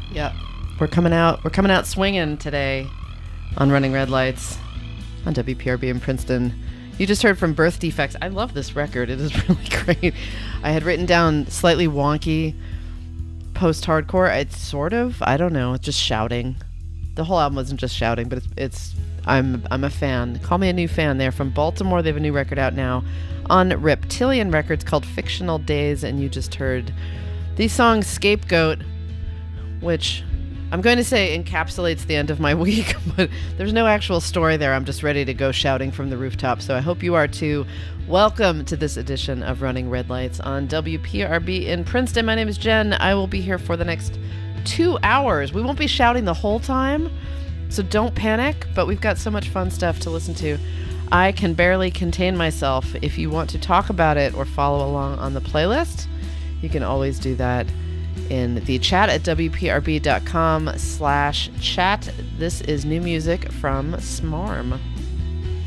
Yeah. We're coming out swinging today on Running Red Lights on WPRB in Princeton. You just heard from Birth Defects. I love this record. It is really great. I had written down slightly wonky post-hardcore. It's sort of, I don't know, it's just shouting. The whole album wasn't just shouting, but I'm a fan. Call me a new fan. They're from Baltimore. They have a new record out now on Reptilian Records called Fictional Days, and you just heard the song Scapegoat, which I'm going to say encapsulates the end of my week, but there's no actual story there. I'm just ready to go shouting from the rooftop, so I hope you are too. Welcome to this edition of Running Red Lights on WPRB in Princeton. My name is Jen. I will be here for the next 2 hours. We won't be shouting the whole time, so don't panic, but we've got so much fun stuff to listen to. I can barely contain myself. If you want to talk about it or follow along on the playlist, you can always do that in the chat at wprb.com/chat. This is new music from Smarm.